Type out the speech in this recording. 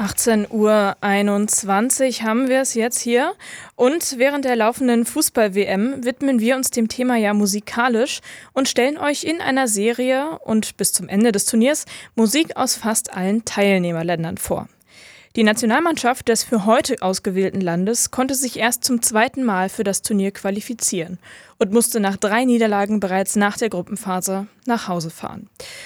18:21 Uhr haben wir es jetzt hier und während der laufenden Fußball-WM widmen wir uns dem Thema ja musikalisch und stellen euch in einer Serie und bis zum Ende des Turniers Musik aus fast allen Teilnehmerländern vor. Die Nationalmannschaft des für heute ausgewählten Landes konnte sich erst zum zweiten Mal für das Turnier qualifizieren und musste nach 3 Niederlagen bereits nach der Gruppenphase nach Hause fahren.